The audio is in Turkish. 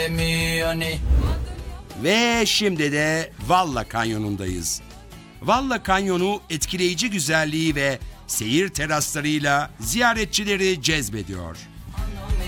Hermione. Ve şimdi de Valla Kanyonu'ndayız. Valla Kanyonu etkileyici güzelliği ve seyir teraslarıyla ziyaretçileri cezbediyor.